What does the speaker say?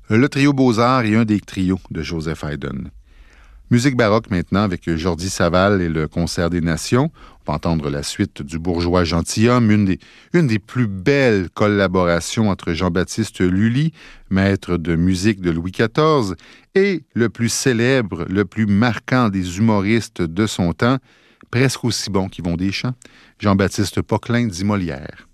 Le trio Beaux-Arts et un des trios de Joseph Haydn. Musique baroque maintenant avec Jordi Savall et le Concert des Nations. On va entendre la suite du Bourgeois gentilhomme, une des plus belles collaborations entre Jean-Baptiste Lully, maître de musique de Louis XIV, et le plus célèbre, le plus marquant des humoristes de son temps, presque aussi bon qu'Yvon Deschamps, Jean-Baptiste Poquelin dit Molière.